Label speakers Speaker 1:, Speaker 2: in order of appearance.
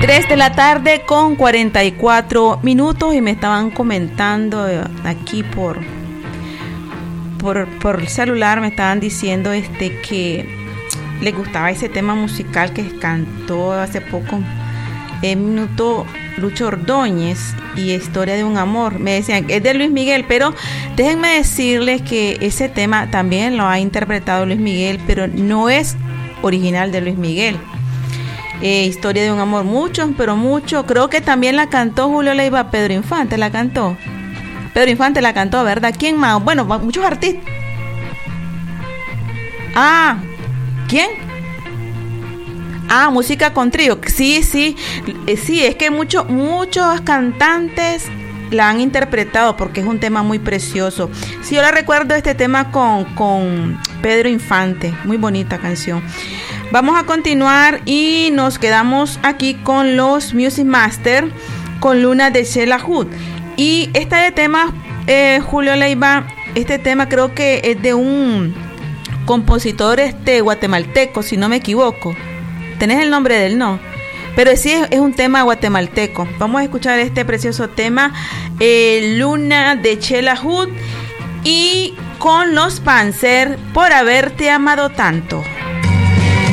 Speaker 1: 3 de la tarde con 44 minutos y me estaban comentando aquí por el celular, me estaban diciendo que les gustaba ese tema musical que cantó hace poco en minuto Lucho Ordóñez y Historia de un amor. Me decían que es de Luis Miguel, pero déjenme decirles que ese tema también lo ha interpretado Luis Miguel, pero no es original de Luis Miguel. Historia de un amor, mucho, creo que también la cantó Julio Leiva. Pedro Infante la cantó, ¿verdad? ¿Quién más? Bueno, muchos artistas. ¿Quién? Música con trío. Sí, es que muchos cantantes la han interpretado porque es un tema muy precioso. Sí, yo la recuerdo este tema con Pedro Infante, muy bonita canción. Vamos a continuar y nos quedamos aquí con los Music Master, con Luna de Sheila Hood. Y este tema, Julio Leiva, este tema creo que es de un compositor guatemalteco, si no me equivoco. ¿Tenés el nombre de él? No. Pero sí es un tema guatemalteco. Vamos a escuchar este precioso tema, Luna de Sheila Hood, y con los Panzer, Por haberte amado tanto.